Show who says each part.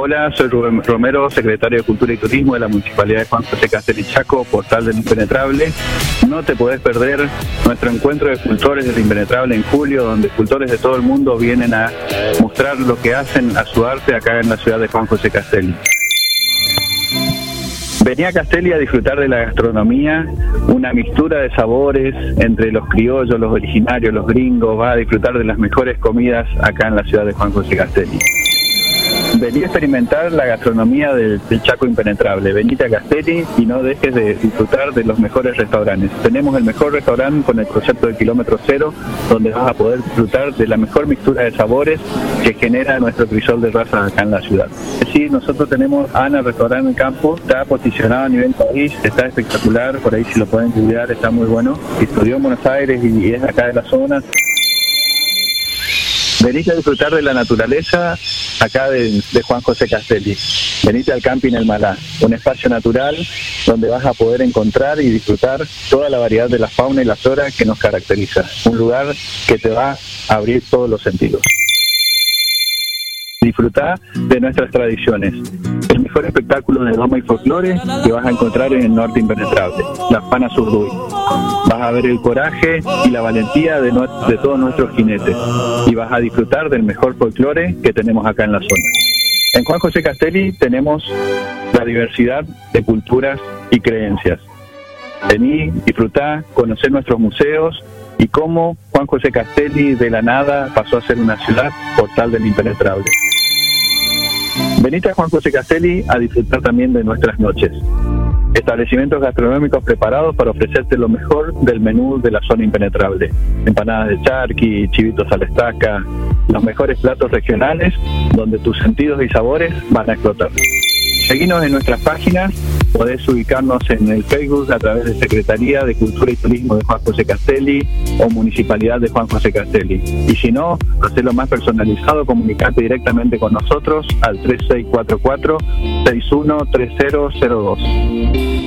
Speaker 1: Hola, soy Rubén Romero, secretario de Cultura y Turismo de la Municipalidad de Juan José Castelli Chaco, Portal del Impenetrable. No te podés perder nuestro encuentro de escultores del Impenetrable en julio, donde escultores de todo el mundo vienen a mostrar lo que hacen a su arte acá en la ciudad de Juan José Castelli. Vení a Castelli a disfrutar de la gastronomía, una mixtura de sabores entre los criollos, los originarios, los gringos. Va a disfrutar de las mejores comidas acá en la ciudad de Juan José Castelli. Vení a experimentar la gastronomía del Chaco Impenetrable. Venite a Castelli y no dejes de disfrutar de los mejores restaurantes. Tenemos el mejor restaurante con el concepto de kilómetro cero, donde vas a poder disfrutar de la mejor mixtura de sabores que genera nuestro crisol de razas acá en la ciudad. Sí, nosotros tenemos Ana Restaurante en Campo, está posicionado a nivel país, está espectacular, por ahí si lo pueden cuidar, está muy bueno. Estudió en Buenos Aires y es acá de la zona. Venite a disfrutar de la naturaleza acá de Juan José Castelli. Venite al Camping El Malá, un espacio natural donde vas a poder encontrar y disfrutar toda la variedad de la fauna y la flora que nos caracteriza. Un lugar que te va a abrir todos los sentidos. Disfrutá de nuestras tradiciones. El mejor espectáculo de doma y folclore que vas a encontrar en el norte impenetrable, las Panas Urduy. Vas a ver el coraje y la valentía de todos nuestros jinetes y vas a disfrutar del mejor folclore que tenemos acá en la zona. En Juan José Castelli tenemos la diversidad de culturas y creencias. Vení, disfrutá, conocer nuestros museos y cómo Juan José Castelli de la nada pasó a ser una ciudad portal del impenetrable. Venite a Juan José Castelli a disfrutar también de nuestras noches. Establecimientos gastronómicos preparados para ofrecerte lo mejor del menú de la zona impenetrable. Empanadas de charqui, chivitos a la estaca, los mejores platos regionales donde tus sentidos y sabores van a explotar. Seguinos en nuestras páginas, podés ubicarnos en el Facebook a través de Secretaría de Cultura y Turismo de Juan José Castelli o Municipalidad de Juan José Castelli. Y si no, hacerlo más personalizado, comunicarte directamente con nosotros al 3644-613002.